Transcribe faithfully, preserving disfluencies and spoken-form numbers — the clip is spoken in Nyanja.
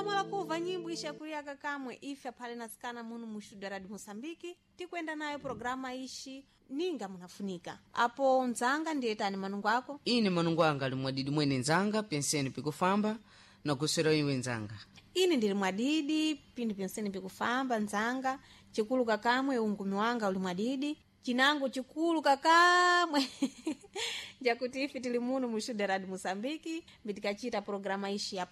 mudamala kuva nyimbo ishakulia kakamwe ife phale nasikana munu mushuda radi Mosambiki tikwenda nayo programa ishi ninga munafunika apo nzanga ndiyetani manungu ako ine manungu anga ali mwadidi mwene nzanga penseni pikufamba na kusero iwe nzanga ine ndili mwadidi pindi penseni pikufamba nzanga chikulu kakamwe ungumi wanga uli mwadidi chinango chikulu kakamwe jakuti ife tili muno mushuda radi Mosambiki mitikachita programa ishi ya